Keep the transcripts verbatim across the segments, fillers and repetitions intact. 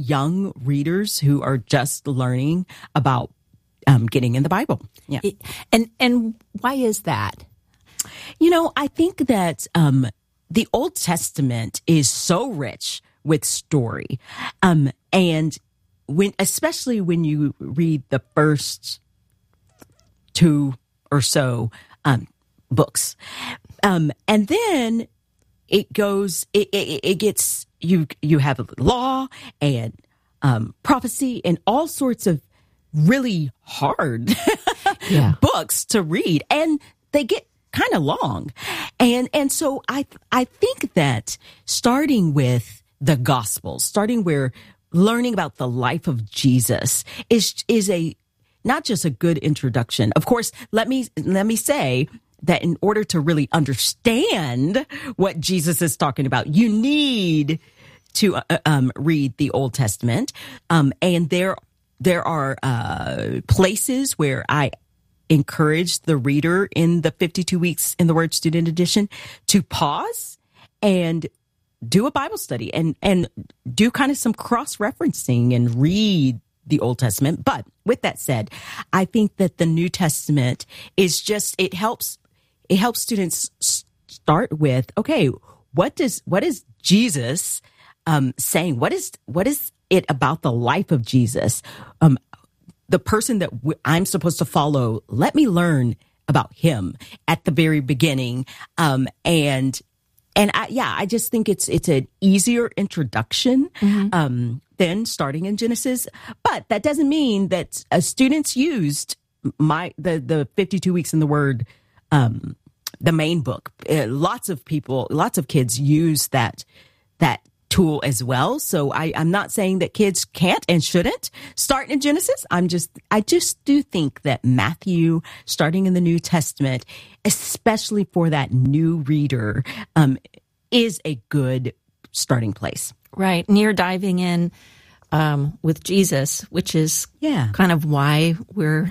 young readers who are just learning about um, getting in the Bible. Yeah. And, and why is that? You know, I think that um, the Old Testament is so rich with story. Um, and when, especially when you read the first two or so um, books. Um, and then it goes, it, it, it gets, you, you have law and um, prophecy and all sorts of really hard yeah. books to read. And they get kind of long. And, and so I, I think that starting with the Gospels, starting where learning about the life of Jesus is, is a, not just a good introduction. Of course, let me, let me say that in order to really understand what Jesus is talking about, you need to uh, um, read the Old Testament. Um, and there, there are uh, places where I encourage the reader in the fifty-two Weeks in the Word Student Edition to pause and do a Bible study and, and do kind of some cross-referencing and read the Old Testament. But with that said, I think that the New Testament is just, it helps, it helps students start with, okay, what does, what is Jesus um, saying? What is, what is it about the life of Jesus? Um, the person that w- I'm supposed to follow, let me learn about him at the very beginning. Um, and, and I, yeah, I just think it's, it's an easier introduction, mm-hmm. um, than starting in Genesis. But that doesn't mean that uh, students used my, the, the fifty-two Weeks in the Word, um, the main book. Uh, lots of people, lots of kids use that, that tool as well. So I, I'm not saying that kids can't and shouldn't start in Genesis. I'm just, I just do think that Matthew, starting in the New Testament, especially for that new reader, um, is a good starting place. Right. And you're diving in um, with Jesus, which is yeah. kind of why we're,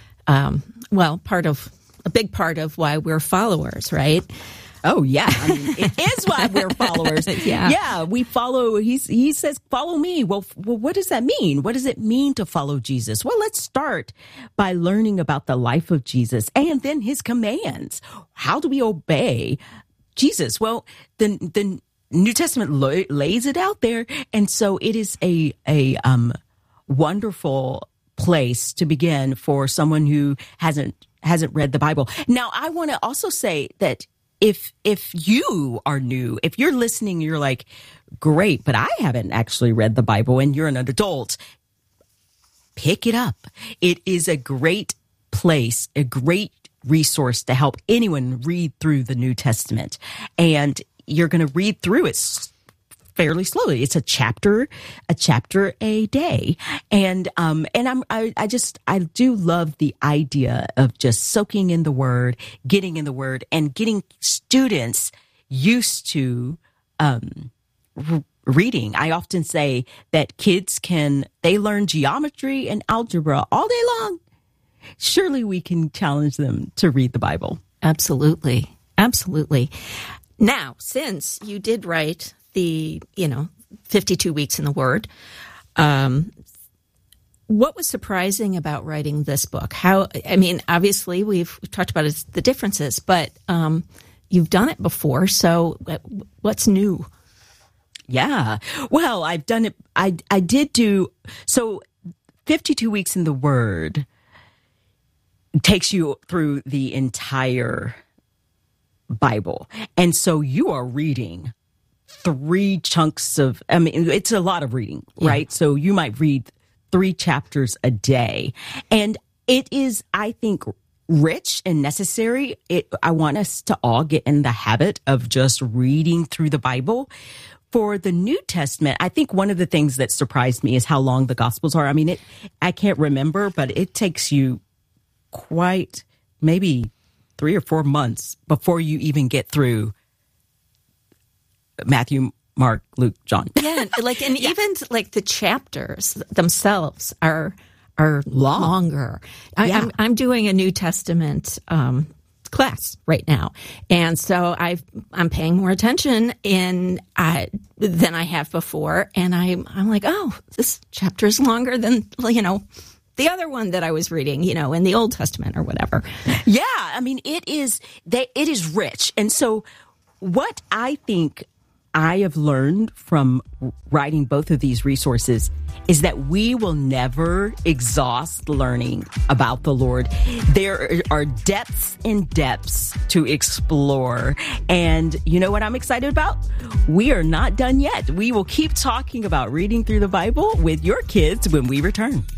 um, well, part of, a big part of why we're followers, right? Oh, yeah. I mean, it is why we're followers. yeah. Yeah, we follow. He's, he says, follow me. Well, well, what does that mean? What does it mean to follow Jesus? Well, let's start by learning about the life of Jesus and then his commands. How do we obey Jesus? Well, the, the New Testament lo- lays it out there. And so it is a, a um, wonderful place to begin for someone who hasn't hasn't read the Bible. Now, I want to also say that If if you are new, if you're listening, you're like, great, but I haven't actually read the Bible and you're an adult, pick it up. It is a great place, a great resource to help anyone read through the New Testament. And you're going to read through it fairly slowly. It's a chapter, a chapter a day. And, um, and I'm, I, I just, I do love the idea of just soaking in the Word, getting in the Word, and getting students used to, um, r- reading. I often say that kids can, they learn geometry and algebra all day long. Surely we can challenge them to read the Bible. Absolutely. Absolutely. Now, since you did write the, you know, fifty-two Weeks in the Word, um, what was surprising about writing this book? How, I mean, obviously we've talked about it, the differences, but um, you've done it before. So what's new? Yeah. Well, I've done it. I, I did do, so fifty-two Weeks in the Word takes you through the entire Bible. And so you are reading three chunks of, I mean, it's a lot of reading, yeah. right? So you might read three chapters a day. And it is, I think, rich and necessary. It, I want us to all get in the habit of just reading through the Bible. For the New Testament, I think one of the things that surprised me is how long the Gospels are. I mean, it, I can't remember, but it takes you quite maybe three or four months before you even get through Matthew, Mark, Luke, John. Yeah, like, and yeah. even like the chapters themselves are are Long. longer. I, yeah. I'm, I'm doing a New Testament um, class right now. And so I've, I'm paying more attention in, uh, than I have before. And I, I'm like, oh, this chapter is longer than, you know, the other one that I was reading, you know, in the Old Testament or whatever. Yeah. I mean, it is, they, it is rich. And so what I think I have learned from writing both of these resources is that we will never exhaust learning about the Lord. There are depths and depths to explore. And you know what I'm excited about? We are not done yet. We will keep talking about reading through the Bible with your kids when we return.